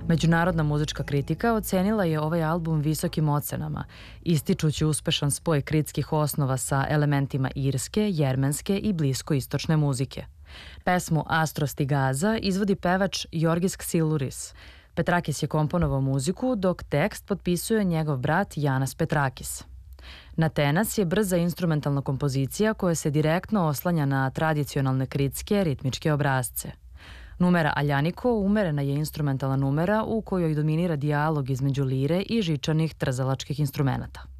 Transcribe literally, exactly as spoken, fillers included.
Međunarodna muzička kritika ocenila je ovaj album visokim ocenama, ističući uspešan spoj kritskih osnova sa elementima irske, jermenske i bliskoistočne muzike. Pesmu Astro Stigaza izvodi pevač Jorgis Ksiluris. Petrakis je komponovao muziku, dok tekst potpisuje njegov brat Janas Petrakis. Natenas je brza instrumentalna kompozicija koja se direktno oslanja na tradicionalne kritske ritmičke obrazce. Numera Aljaniko umerena je instrumentalna numera u kojoj dominira dijalog između lire i žičanih trzalačkih instrumenata.